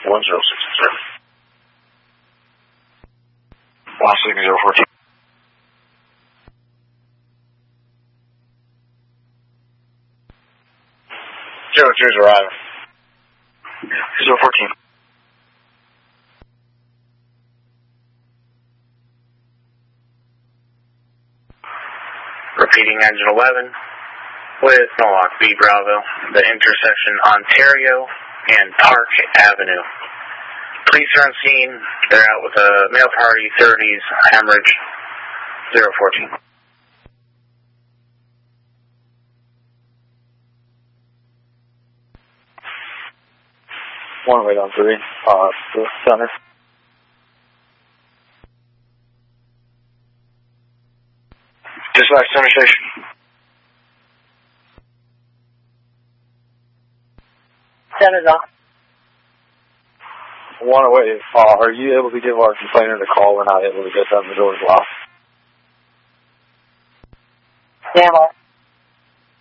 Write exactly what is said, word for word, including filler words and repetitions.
one zero six zero. Last signal zero fourteen. Zero two is arriving. Zero fourteen. Repeating engine eleven with Mohawk B Bravo, the intersection Ontario and Park Avenue. Police are on scene. They're out with a male party, thirties, hemorrhage, zero fourteen. One way on three, uh, the center. Dispatch center station. Center's off. One away. Uh, are you able to give our complainant a call? We're not able to get them. The door's locked. Damn it.